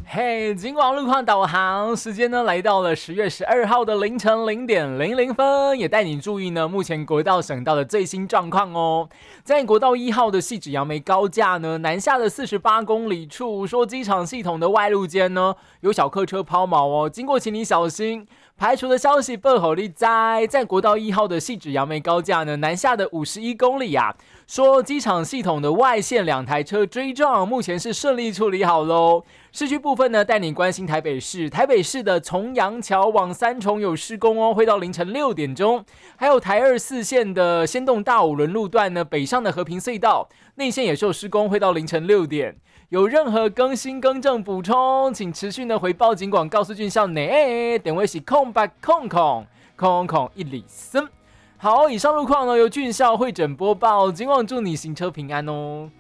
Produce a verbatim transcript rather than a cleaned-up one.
嘿，警广路况导航时间呢，来到了十月十二号的凌晨零点零零分，也带你注意呢，目前国道省道的最新状况哦。在国道一号的汐止杨梅高架呢，南下的四十八公里处，说机场系统的外路间呢，有小客车抛锚哦，经过请你小心。排除的消息不好利在，在国道一号的汐止杨梅高架呢，南下的五十一公里啊，说机场系统的外线两台车追撞，目前是顺利处理好喽。市区部分呢，带你关心台北市，台北市的重阳桥往三重有施工哦，会到凌晨六点钟。还有台二四线的先动大五轮路段呢，北上的和平隧道内线也受施工，会到凌晨六点。有任何更新更正补充，请持续的回报警广告诉俊校内，点位是空白空空空空一里森。好，以上路况呢由俊校会诊播报，警广祝你行车平安哦。